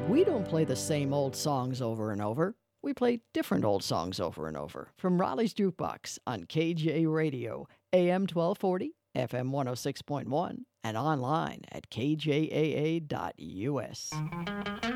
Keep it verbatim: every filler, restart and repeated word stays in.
We don't play the same old songs over and over. We play different old songs over and over. From Raleigh's Jukebox on K J Radio, A M twelve forty, F M one oh six point one, and online at K J A A dot U S.